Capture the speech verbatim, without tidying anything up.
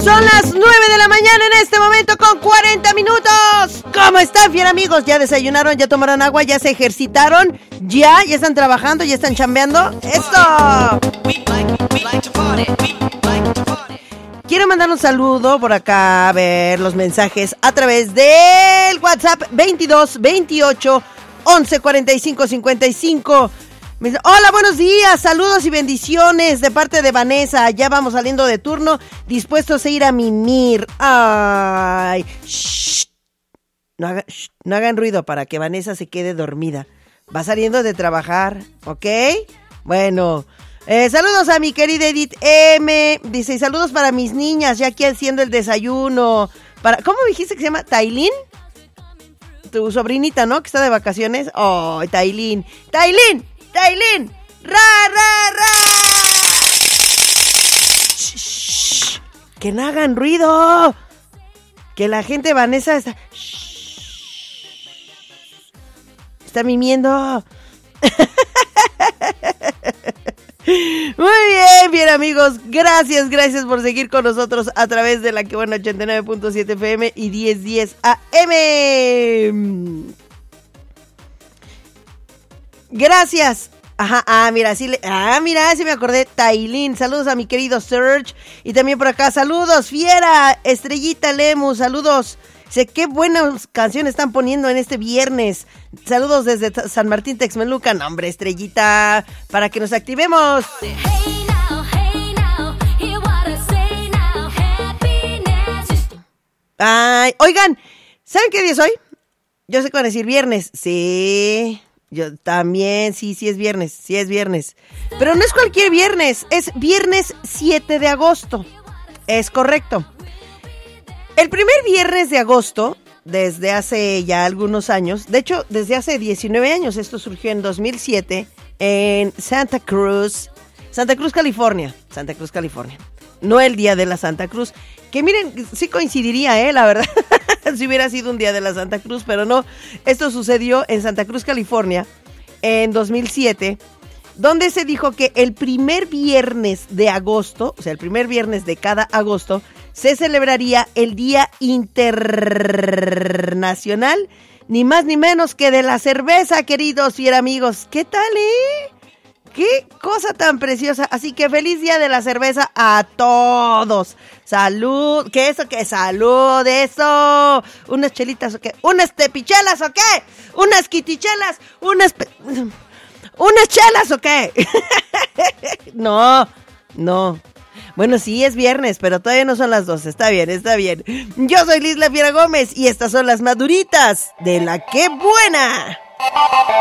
Son las nueve de la mañana en este momento con cuarenta minutos. ¿Cómo están, fiel amigos? ¿Ya desayunaron? ¿Ya tomaron agua? ¿Ya se ejercitaron? ¿Ya? ¿Ya están trabajando? ¿Ya están chambeando? ¡Esto! Quiero mandar un saludo por acá, a ver los mensajes a través del WhatsApp veintidós veintiocho once cuarenta y cinco cincuenta y cinco. Hola, buenos días, saludos y bendiciones de parte de Vanessa. Ya vamos saliendo de turno, dispuestos a ir a mimir. Ay, shh. No, haga, shh, no hagan ruido para que Vanessa se quede dormida. Va saliendo de trabajar, ¿ok? Bueno, eh, saludos a mi querida Edith M. Dice, y saludos para mis niñas, ya aquí haciendo el desayuno. Para, ¿cómo dijiste que se llama? ¿Tailín? Tu sobrinita, ¿no? Que está de vacaciones. Oh, Tailín. ¡Tailín! ¡Tailín! ¡Ra, ra, ra! Shh, shh, ¡que no hagan ruido! Que la gente, Vanessa, está... Shh, está mimiendo. Muy bien, bien amigos, gracias, gracias por seguir con nosotros a través de la que buena ochenta y nueve punto siete F M y diez diez A M. Gracias. Ajá, ah, mira, sí le, ah, mira, sí me acordé, Tailín, saludos a mi querido Serge, y también por acá, saludos, Fiera, Estrellita Lemus, saludos, sé qué buenas canciones están poniendo en este viernes, saludos desde San Martín Texmelucan, no, hombre, Estrellita, para que nos activemos. Ay, oigan, ¿saben qué día es hoy? Yo sé que van a decir viernes, sí... Yo también, sí, sí es viernes, sí es viernes. Pero no es cualquier viernes, es viernes siete de agosto. Es correcto. El primer viernes de agosto, desde hace ya algunos años, de hecho, desde hace diecinueve años, esto surgió en dos mil siete, en Santa Cruz, Santa Cruz, California. Santa Cruz, California. No el día de la Santa Cruz. Que miren, sí coincidiría, eh, la verdad. Si hubiera sido un día de la Santa Cruz, pero no. Esto sucedió en Santa Cruz, California, en dos mil siete, donde se dijo que el primer viernes de agosto, o sea, el primer viernes de cada agosto, se celebraría el Día Internacional, ni más ni menos que de la cerveza, queridos y amigos. ¿Qué tal, eh? ¡Qué cosa tan preciosa! Así que feliz día de la cerveza a todos. ¡Salud! ¿Qué eso? ¿Qué salud? ¡Eso! ¿Unas chelitas o qué? ¿Unas tepichelas o qué? ¿Unas quitichelas? ¿Unas... Pe... ¿Unas chelas o qué? No, no. Bueno, sí, es viernes, pero todavía no son las doce. Está bien, está bien. Yo soy Lisla Fiera Gómez y estas son las maduritas de La Qué Buena.